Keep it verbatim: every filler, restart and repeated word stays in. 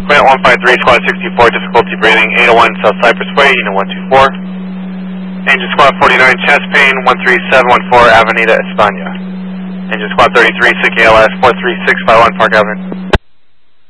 Quint one five three, Squad sixty-four, difficulty breathing, eight oh one South Cypress Way, Unit one two four. Engine Squad forty-nine, chest pain, one three seven one four, Avenida España. Engine Squad thirty-three, sick A L S, four three six five one, Park Avenue.